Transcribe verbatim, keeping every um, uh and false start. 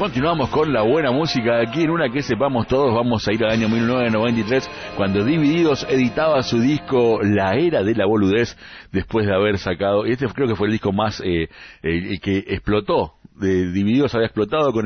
Continuamos con la buena música aquí en una que sepamos todos. Vamos a ir al año mil novecientos noventa y tres, cuando Divididos editaba su disco La Era de la Boludez, después de haber sacado, y este creo que fue el disco más eh, eh, que explotó. De Divididos había explotado con